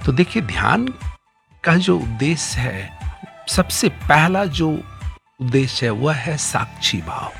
तो देखिए, ध्यान का जो उद्देश्य है, सबसे पहला जो उद्देश्य है वह है साक्षी भाव।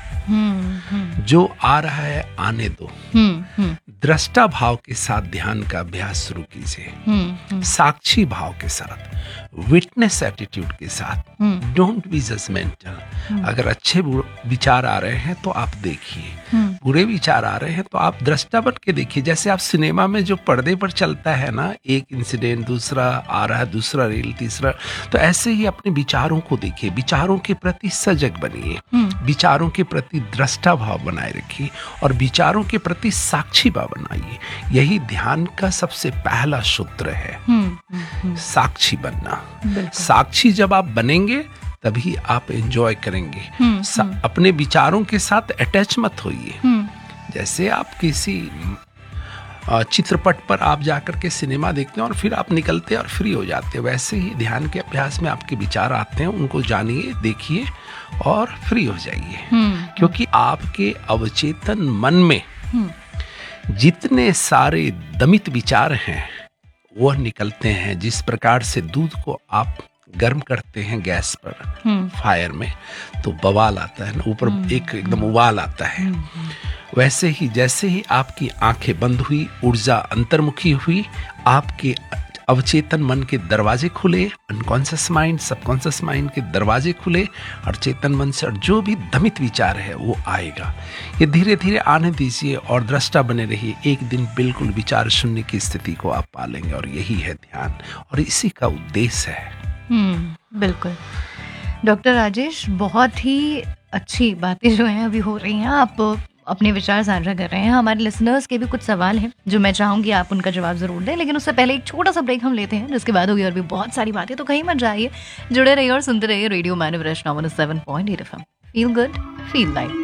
जो आ रहा है आने दो। दृष्टा भाव के साथ ध्यान का अभ्यास शुरू कीजिए। साक्षी भाव के साथ, विटनेस एटीट्यूड के साथ। Don't be judgemental. अगर अच्छे विचार आ रहे हैं तो आप देखिए, बुरे विचार आ रहे हैं तो आप दृष्टा बन के देखिए। जैसे आप सिनेमा में जो पर्दे पर चलता है ना, एक इंसिडेंट, दूसरा आ रहा है, दूसरा रील, तीसरा, तो ऐसे ही अपने विचारों को देखिए। विचारों के प्रति सजग बनिए, विचारों के प्रति दृष्टा भाव बनाए रखिए और विचारों के प्रति साक्षी भाव बनाइए। यही ध्यान का सबसे पहला सूत्र है, साक्षी बनना। साक्षी जब आप बनेंगे तभी आप एंजॉय करेंगे। अपने विचारों के साथ अटैच मत होइए। जैसे आप किसी चित्रपट पर आप जाकर के सिनेमा देखते हैं और फिर आप निकलते हैं और फ्री हो जाते हैं, वैसे ही ध्यान के अभ्यास में आपके विचार आते हैं, उनको जानिए, देखिए और फ्री हो जाइए। क्योंकि आपके अवचेतन मन में जितने सारे दमित विचार हैं वह निकलते हैं। जिस प्रकार से दूध को आप गर्म करते हैं गैस पर, फायर में, तो बवाल आता है ना, ऊपर एक एकदम उबाल आता है। वैसे ही जैसे ही आपकी आंखें बंद हुई, ऊर्जा अंतर्मुखी हुई, आपके अवचेतन मन के दरवाजे खुले, अनकॉन्शियस माइंड, सबकॉन्शियस माइंड के दरवाजे खुले और चेतन मन से और जो भी दमित विचार है वो आएगा। ये धीरे धीरे आने दीजिए और दृष्टा बने रहिए। एक दिन बिल्कुल विचार शून्य की स्थिति को आप पालेंगे और यही है ध्यान और इसी का उद्देश्य है। बिल्कुल डॉक्टर राजेश, बहुत ही अच्छी बातें जो हैं अभी हो रही हैं। आप अपने विचार साझा कर रहे हैं। हमारे लिसनर्स के भी कुछ सवाल हैं जो मैं चाहूंगी आप उनका जवाब जरूर दें, लेकिन उससे पहले एक छोटा सा ब्रेक हम लेते हैं, जिसके बाद होगी और भी बहुत सारी बातें। तो कहीं मत जाइए, जुड़े रहिए और सुनते रहिए रेडियो मानव रचना 107.8 FM। Feel good, feel light.